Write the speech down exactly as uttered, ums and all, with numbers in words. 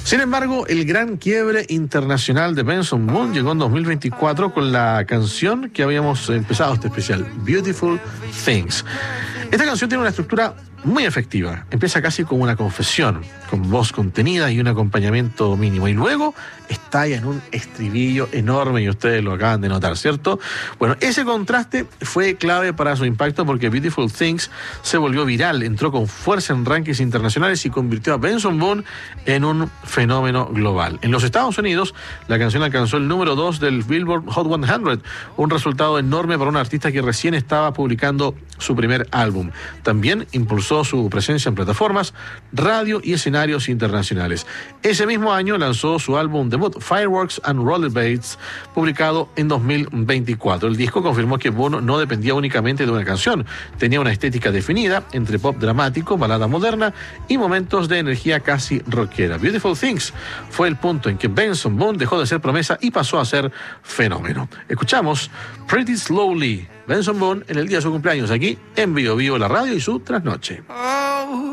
Sin embargo, el gran quiebre internacional de Benson Boone llegó en dos mil veinticuatro con la canción que habíamos empezado este especial, Beautiful Things. Esta canción tiene una estructura muy efectiva. Empieza casi como una confesión, con voz contenida y un acompañamiento mínimo. Y luego estalla en un estribillo enorme, y ustedes lo acaban de notar, ¿cierto? Bueno, ese contraste fue clave para su impacto, porque Beautiful Things se volvió viral, entró con fuerza en rankings internacionales y convirtió a Benson Boone en un fenómeno global. En los Estados Unidos, la canción alcanzó el número dos del Billboard Hot cien, un resultado enorme para un artista que recién estaba publicando su primer álbum. También impulsó su presencia en plataformas, radio y escenarios internacionales. Ese mismo año lanzó su álbum debut, Fireworks and Rollerblades, publicado en dos mil veinticuatro. El disco confirmó que Bono no dependía únicamente de una canción, tenía una estética definida entre pop dramático, balada moderna y momentos de energía casi rockera. Beautiful Things fue el punto en que Benson Boone dejó de ser promesa y pasó a ser fenómeno. Escuchamos Pretty Slowly, Benson Boone en el día de su cumpleaños, aquí en Bio Vivo la radio y su trasnoche.